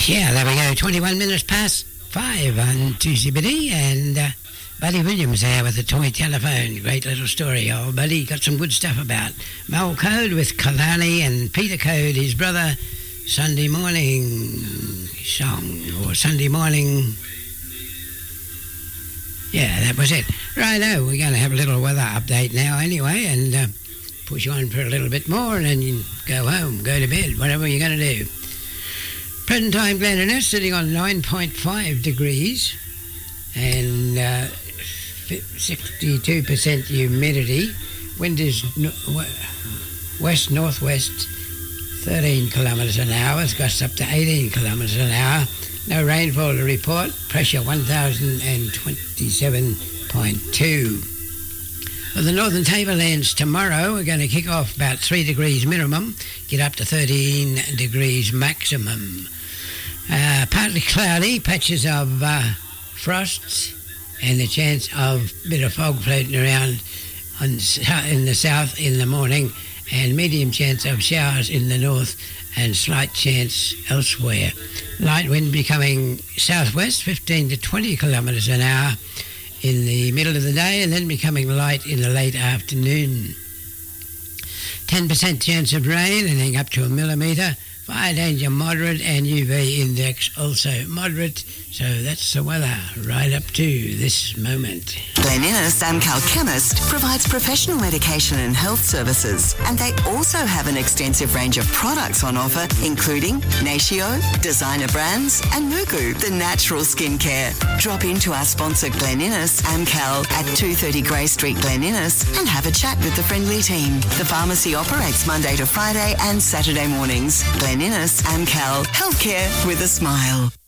Yeah, there we go. 21 minutes past 5 on Tuesday Biddy, and Buddy Williams there with the toy telephone. Great little story. Oh, Buddy got some good stuff about Mel Code with Kalani and Peter Code, his brother. Sunday morning song, or Sunday morning. Yeah, that was it. Righto, we're going to have a little weather update now anyway, and push on for a little bit more, and then you go home, go to bed, whatever you're going to do. Present time Glen Innes sitting on 9.5 degrees, and 62% humidity. Wind is west-northwest, 13 kilometres an hour. It's gusts up to 18 kilometres an hour. No rainfall to report. Pressure 1027.2. For the Northern Tablelands tomorrow, we're going to kick off about 3 degrees minimum, get up to 13 degrees maximum. Partly cloudy, patches of frost, and a chance of a bit of fog floating around in the south in the morning, and medium chance of showers in the north and slight chance elsewhere. Light wind becoming southwest, 15 to 20 kilometres an hour in the middle of the day, and then becoming light in the late afternoon. 10% chance of rain, anything up to 1 millimetre. Fire danger moderate, and UV index also moderate. So that's the weather right up to this moment. Glen Innes Amcal Chemist provides professional medication and health services, and they also have an extensive range of products on offer, including Natio, designer brands, and Mugu, the natural skincare. Drop into our sponsor Glen Innes Amcal at 230 Grey Street, Glen Innes, and have a chat with the friendly team. The pharmacy operates Monday to Friday and Saturday mornings. Glen Innes Amcal, healthcare with a smile.